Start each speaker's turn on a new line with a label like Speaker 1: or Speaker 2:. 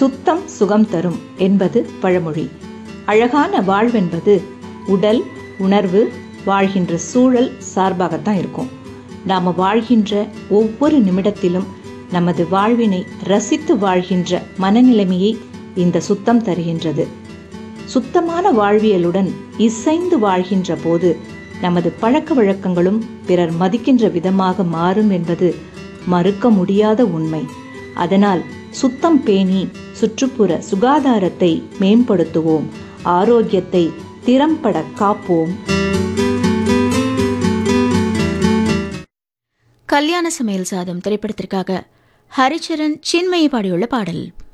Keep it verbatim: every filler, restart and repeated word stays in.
Speaker 1: சுத்தம் சுகம் தரும் என்பது பழமொழி. அழகான வாழ்வென்பது உடல், உணர்வு, வாழ்கின்ற சூழல் சார்பாகத்தான் இருக்கும். நாம் வாழ்கின்ற ஒவ்வொரு நிமிடத்திலும் நமது வாழ்வினை ரசித்து வாழ்கின்ற மனநிலைமையை இந்த சுத்தம் தருகின்றது. சுத்தமான வாழ்வியலுடன் இசைந்து வாழ்கின்ற போது நமது பழக்க வழக்கங்களும் பிறர் மதிக்கின்ற விதமாக மாறும் என்பது மறுக்க முடியாத உண்மை. அதனால் சுத்தம் பேணி சுற்றுப்புற சுகாதாரத்தை மேம்படுத்துவோம், ஆரோக்கியத்தை திறம்பட காப்போம்.
Speaker 2: கல்யாண சமையல் சாதம் திரைப்படத்திற்காக ஹரிச்சரன் சின்மயி பாடியுள்ள பாடல்.